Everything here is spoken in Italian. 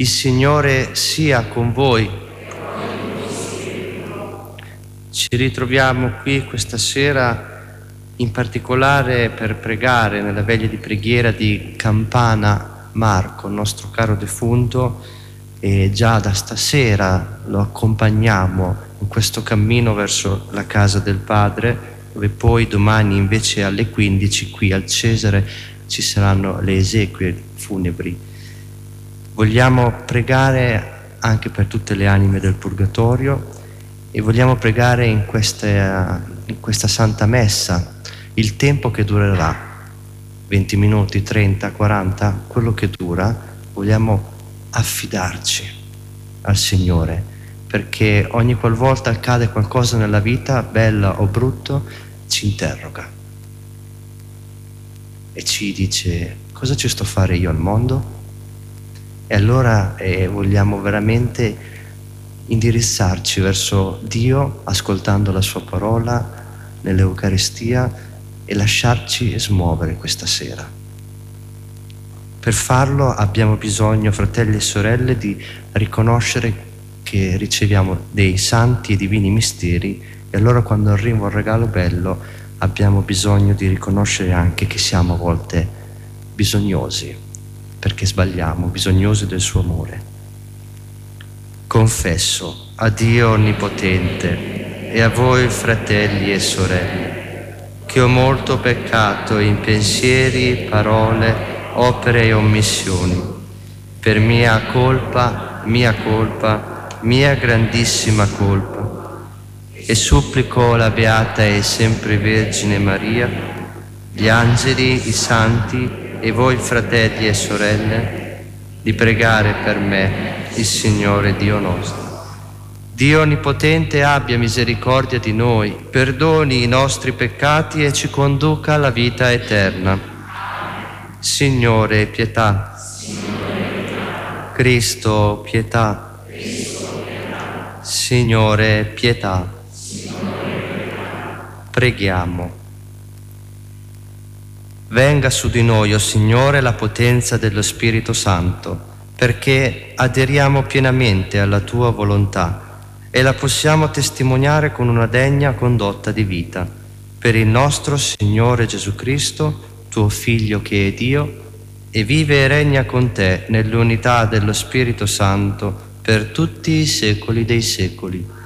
Il Signore sia con voi. Ci ritroviamo qui questa sera in particolare per pregare nella veglia di preghiera di Campana Marco, il nostro caro defunto, e già da stasera lo accompagniamo in questo cammino verso la casa del Padre, dove poi domani invece alle 15 qui al Cesare ci saranno le esequie funebri. Vogliamo pregare anche per tutte le anime del Purgatorio e vogliamo pregare in questa Santa Messa il tempo che durerà, 20 minuti, 30, 40, quello che dura. Vogliamo affidarci al Signore, perché ogni qualvolta accade qualcosa nella vita, bella o brutto, ci interroga e ci dice: cosa ci sto a fare io al mondo? E allora vogliamo veramente indirizzarci verso Dio ascoltando la sua parola nell'Eucaristia e lasciarci smuovere questa sera. Per farlo abbiamo bisogno, fratelli e sorelle, di riconoscere che riceviamo dei santi e divini misteri, e allora quando arriva un regalo bello abbiamo bisogno di riconoscere anche che siamo a volte bisognosi, perché sbagliamo, bisognosi del suo amore. Confesso a Dio Onnipotente e a voi, fratelli e sorelle, che ho molto peccato in pensieri, parole, opere e omissioni, per mia grandissima colpa, e supplico la Beata e sempre Vergine Maria, gli angeli, i santi e voi, fratelli e sorelle, di pregare per me il Signore Dio nostro. Dio Onnipotente abbia misericordia di noi, perdoni i nostri peccati e ci conduca alla vita eterna. Signore, pietà. Cristo, pietà. Signore, pietà. Preghiamo. Venga su di noi, o Signore, la potenza dello Spirito Santo, perché aderiamo pienamente alla Tua volontà e la possiamo testimoniare con una degna condotta di vita. Per il nostro Signore Gesù Cristo, Tuo Figlio che è Dio, e vive e regna con Te nell'unità dello Spirito Santo per tutti i secoli dei secoli.